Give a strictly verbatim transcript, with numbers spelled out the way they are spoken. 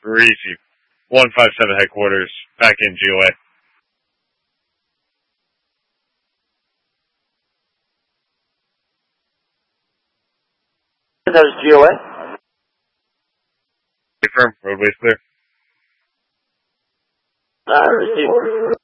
Receive. one five seven headquarters, back in G O A. There's G O A. Confirm, roadway's clear. Uh, receive.